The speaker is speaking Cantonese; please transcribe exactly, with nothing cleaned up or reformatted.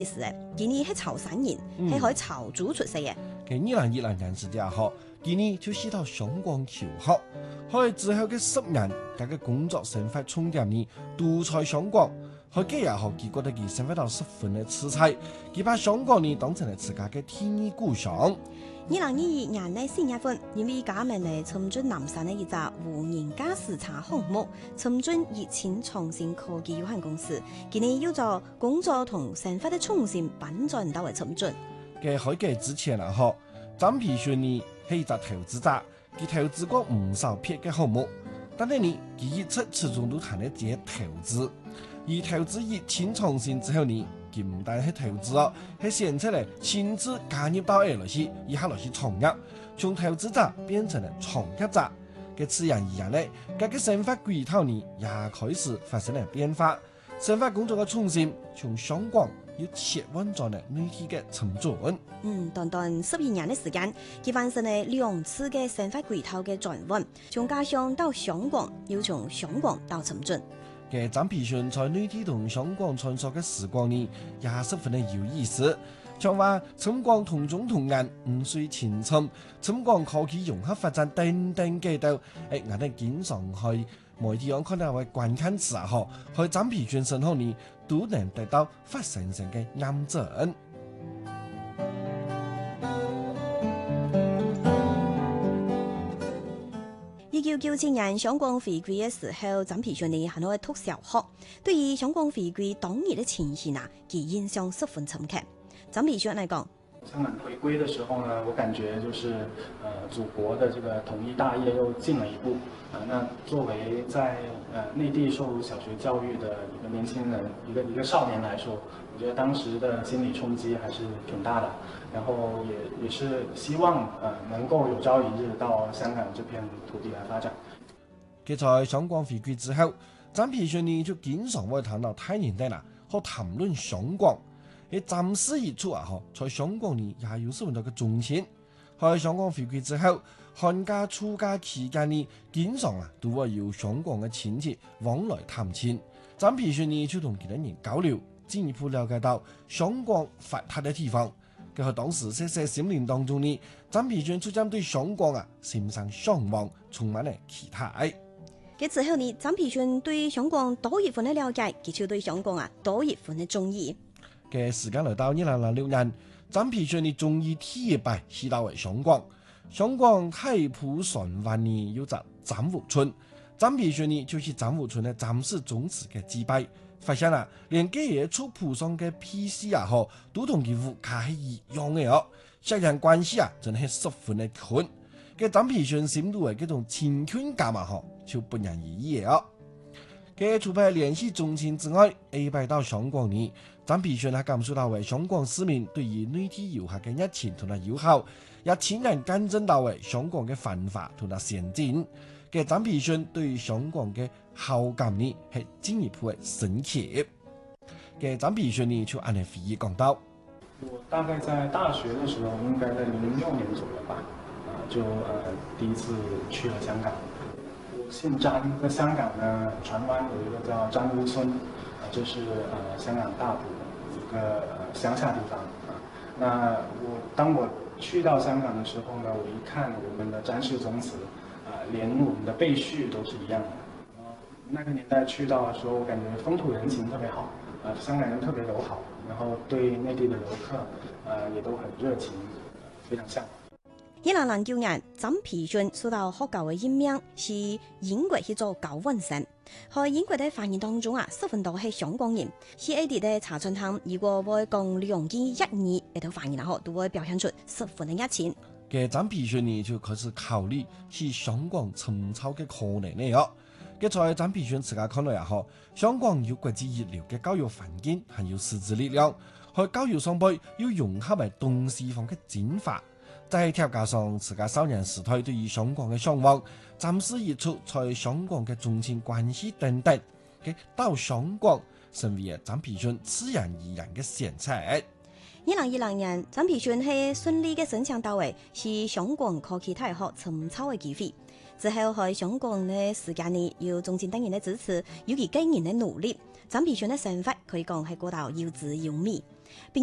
是誒，今年係潮汕人，係喺潮州出世嘅。 嘅二零二零年時間後，今年就試到香港求學，喺之後嘅十年，佢嘅工作生活重點呢，都在香港。喺幾日後，佢覺得佢生活到十分嘅自在，佢把香港呢當成了自家嘅第二故鄉。 二零二二年嘅四月份，因為加盟嚟深圳南山嘅一隻無人駕駛車項目，深圳熱錢創新科技有限公司，今年要做工作同生活嘅重新搬轉到嚟深圳。 嘅開機之前啊，嗬，張皮宣呢係一隻投資者，佢投資過唔少撇嘅項目，但係呢，佢一直始終都談得只投資，而投資熱錢創新之後呢？佢唔單係投資哦，係選出嚟親自加入到嚟去，以下落去創業，從投資者變成了創業者。嘅自然而然咧，佢嘅生活軌道呢也開始發生了變化。生活工作嘅重心從香港要切換咗嚟內地嘅深圳。 嗯，短短十二年嘅時間，佢完成了兩次嘅生活軌道嘅轉換，從家鄉到香港，又從香港到深圳。 嘅張皮宣在內地同香港穿梭嘅時光呢，也十分的有意思。像話深港同種同源，五水前程，深港科技融合發展等等嘅都，誒，我哋經常去媒體上看到嘅關鍵詞啊，嗬，喺張皮宣身後呢，都能得到發生性嘅驗證。 一九九七年香港回歸嘅時候，張皮宣呢係喺讀小學，對於香港回歸當日嘅情形啊，佢印象十分深刻。張皮宣嚟講， 香港回歸的時候呢，我感覺就是，呃，祖國的這個統一大業又進了一步。啊、呃，那作為在呃內地受小學教育的一個年輕人，一個一個少年來說，我覺得當時的心理衝擊還是挺大的。然後也也是希望，呃，能夠有朝一日到香港這片土地來發展。 佢在香港回歸之後，張皮宣呢就經常會談到太年代啦，和談論香港。喺暫時一處啊，嗬，在香港呢也有十分多嘅重錢。喺香港回歸之後，寒假、暑假期間呢，經常啊都會有香港嘅親戚往來探親。張皮宣呢就同其他人交流，進一步了解到香港發達嘅地方。佢喺當時細細心靈當中呢，張皮宣逐漸對香港啊心生向往，充滿了期待。 嘅之後呢，張皮宣對香港多一份嘅了解，佢就對香港啊多一份嘅中意。 嘅時間來到二零零六年，張皮宣呢終於第一擺去到為香港。香港海浦船灣呢有隻樟湖村，張皮宣呢就去樟湖村嘅暫時種植嘅祭拜，發現啦，連幾嘢出浦上嘅 P C 啊，嗬，都同佢屋卡係一樣嘅哦，家人關係啊真係十分嘅近。嘅張皮宣心度嘅嗰種親近感啊，嗬，就不言而喻哦。嘅除咗聯繫中情之外，A 擺到香港呢，張皮宣還感受到為香港市民對於內地遊客嘅熱情同埋友好，也親眼見證到為香港嘅繁華同埋先進。嘅張皮宣對於香港嘅好感呢係進一步嘅升級。嘅張皮宣呢就按嚟回憶講到， 我大概在大學嘅時候，應該在零六年左右吧，啊，就呃第一次去了香港。我姓張，在香港呢，荃灣有一個叫樟湖村，啊，就是呃香港大埔一個呃鄉下地方啊。那我當我去到香港的時候呢，我一看我們的詹氏宗祠，啊，連我們的輩序都是一樣的。啊，那個年代去到的時候，我感覺風土人情特別好，啊，香港人特別友好，然後對內地的遊客，啊，也都很熱情，非常向往。 一零零九年，張皮宣受到學校嘅任命，是英國去做交換生。喺英國嘅繁衍當中啊，十分多係香港人。喺呢啲嘅茶餐廳，如果會講兩句一語，呢度繁衍啊，都會表現出十分嘅熱情。 嘅張皮宣呢就開始考慮去香港尋找嘅可能呢哦。嘅在張皮宣自家看來啊，嗬，香港有國際一流嘅教育環境，還有師資力量，喺教育上邊要融合埋東西方嘅精華。再添加上自家少年時代對於香港嘅向往，暫時一出在香港嘅中情關係等等，嘅到香港成為張皮宣自然而然嘅選擇。 二零二零年，張皮宣係順利嘅申請到位，是香港科技大學尋找嘅機會。之後喺香港嘅時間內，有中情等人嘅支持，有其幾年嘅努力，張皮宣嘅生活可以講係過到有滋有味。 並